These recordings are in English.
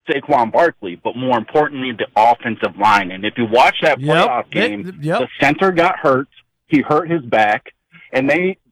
Saquon Barkley, but more importantly, the offensive line. And if you watch that playoff game, the center got hurt. He hurt his back, and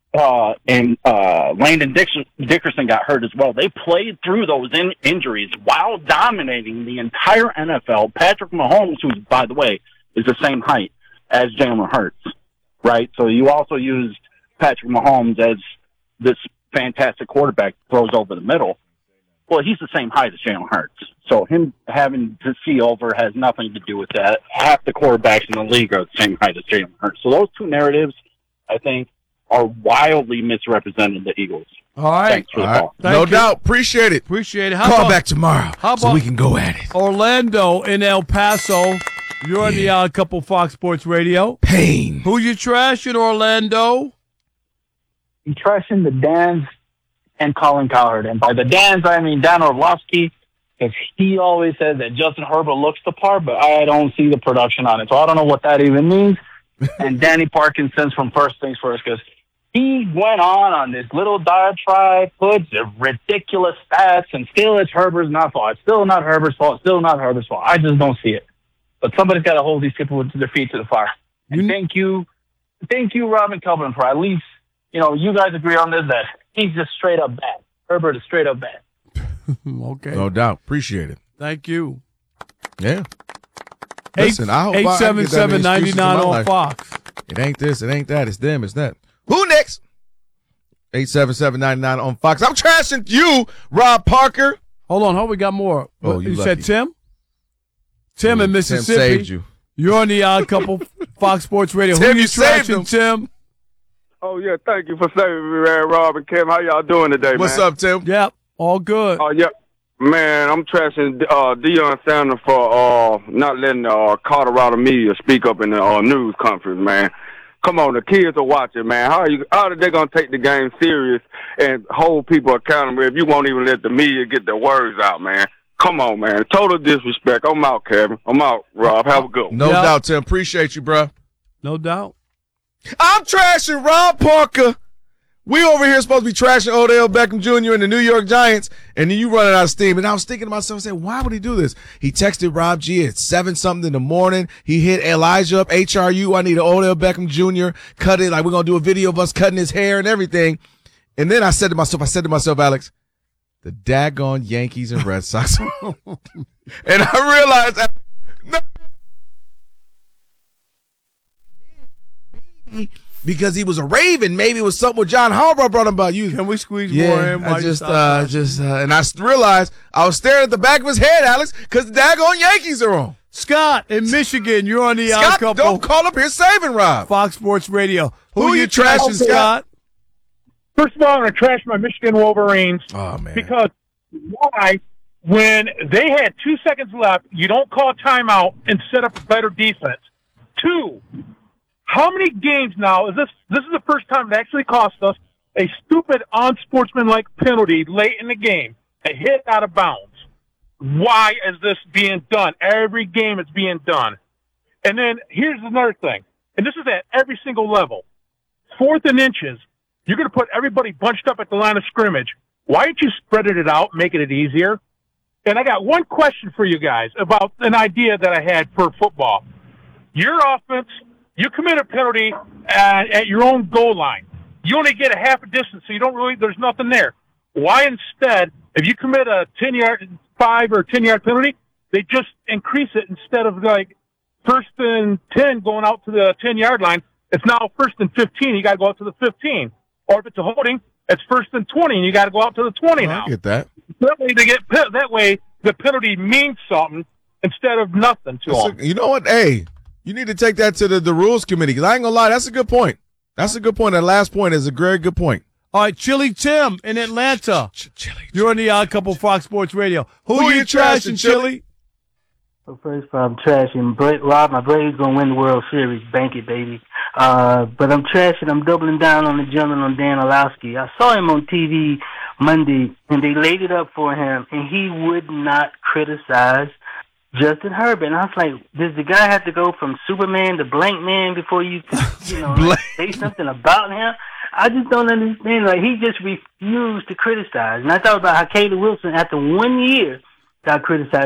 Landon Dickerson got hurt as well. They played through those injuries while dominating the entire NFL. Patrick Mahomes, who, by the way, is the same height as Jalen Hurts, right? So you also used Patrick Mahomes as this fantastic quarterback that throws over the middle. Well, he's the same height as Jalen Hurts. So him having to see over has nothing to do with that. Half the quarterbacks in the league are the same height as Jalen Hurts. So those two narratives, I think, are wildly misrepresenting the Eagles. All right. Thanks for the call. No doubt. Appreciate it. Call back tomorrow so we can go at it. Orlando in El Paso. You're on the Odd Couple Fox Sports Radio. Pain. Who you trashing, Orlando? I'm trashing the Dans and Colin Cowherd. And by the Dans, I mean Dan Orlovsky, because he always says that Justin Herbert looks the part, but I don't see the production on it. So I don't know what that even means. And Danny Parkinson's from First Things First, because he went on this little diatribe, puts ridiculous stats, and still it's Herbert's not fault. It's still not Herbert's fault. Still not Herbert's fault. I just don't see it. But somebody's got to hold these people to their feet to the fire. And thank you, Robin Kelvin, for at least, you guys agree on this, that he's just straight up bad. Herbert is straight up bad. Okay. No doubt. Appreciate it. Thank you. Yeah. Listen, I hope 877-99 on Fox. It ain't this, it ain't that, it's them, it's that. Who next? 877-99 on Fox. I'm trashing you, Rob Parker. Hold on, we got more. Oh, you said Tim? Tim in Mississippi. Tim saved you. You're on the Odd Couple Fox Sports Radio. Tim, who you trashing, Tim? Oh, yeah, thank you for saving me, man, Rob and Kim. How y'all doing today, man? What's up, Tim? Yep, all good. Oh, yeah. Man, I'm trashing Deion Sanders for not letting Colorado media speak up in the news conference, man. Come on, the kids are watching, man. How are they going to take the game serious and hold people accountable if you won't even let the media get their words out, man? Come on, man. Total disrespect. I'm out, Kevin. I'm out, Rob. Have a good one. No doubt, Tim. Appreciate you, bro. No doubt. I'm trashing Rob Parker. We over here supposed to be trashing Odell Beckham Jr. and the New York Giants, and then you running out of steam. And I was thinking to myself, saying, why would he do this? He texted Rob G at 7-something in the morning. He hit Elijah up, HRU, I need an Odell Beckham Jr. Cut it, like we're going to do a video of us cutting his hair and everything. And then I said to myself, Alex, the daggone Yankees and Red Sox. And I realized, because he was a Raven, maybe it was something with John Harbaugh brought him about you. Can we squeeze more in? And I realized I was staring at the back of his head, Alex, because the daggone Yankees are on. Scott in Michigan, you're on the Scott, Couple. don't call up here saving Rob. Fox Sports Radio. Who you trashing, Scott? First of all, I'm going to trash my Michigan Wolverines. Oh, man. Because why, when they had 2 seconds left, you don't call timeout and set up a better defense? 2, how many games now is this? This is the first time it actually cost us a stupid, unsportsmanlike penalty late in the game, a hit out of bounds. Why is this being done? Every game it's being done. And then here's another thing, and this is at every single level. 4th and inches, you're going to put everybody bunched up at the line of scrimmage. Why aren't you spreading it out, making it easier? And I got one question for you guys about an idea that I had for football. Your offense, you commit a penalty at your own goal line. You only get a half a distance, so there's nothing there. Why instead, if you commit a 5 or 10-yard penalty, they just increase it instead of like 1st and 10 going out to the 10-yard line. It's now 1st and 15. You got to go out to the 15. Or if it's a holding, it's 1st and 20, and you got to go out to the 20 now. I get that. That way, the penalty means something instead of nothing to them. You know what? Hey, you need to take that to the rules committee, because I ain't going to lie, that's a good point. That's a good point. That last point is a very good point. All right, Chili Tim in Atlanta. You're on the Odd Couple Fox Sports Radio. Who you trashing, Chili? Well, first of all, I'm trashing Rob. My Braves going to win the World Series. Bank it, baby. But I'm doubling down on the gentleman, on Dan Orlovsky. I saw him on TV Monday, and they laid it up for him, and he would not criticize Justin Herbert. And I was like, does the guy have to go from Superman to Blank Man before you say something about him? I just don't understand. Like, he just refused to criticize. And I thought about how Caleb Wilson, after 1 year, got criticized.